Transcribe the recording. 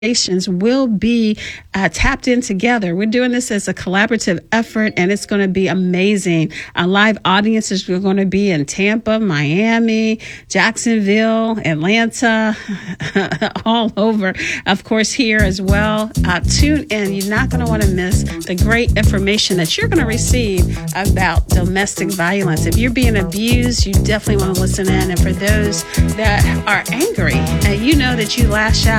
organizations will be tapped in together. We're doing this as a collaborative effort, and it's going to be amazing. Our live audiences are going to be in Tampa, Miami, Jacksonville, Atlanta, all over, of course, here as well. Tune in. You're not going to want to miss the great information that you're going to receive about domestic violence. If you're being abused, you definitely want to listen in. And for those that are angry, you know that you lash out